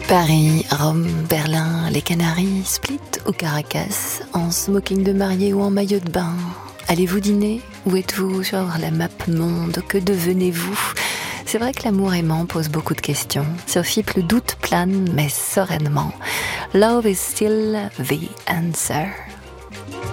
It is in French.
Paris, Rome, Berlin, les Canaries, Split ou Caracas, en smoking de mariée ou en maillot de bain. Allez-vous dîner? Où êtes-vous sur la map monde? Que devenez-vous? C'est vrai que l'amour aimant pose beaucoup de questions. Sur FIP, le doute plane, mais sereinement. Love is still the answer.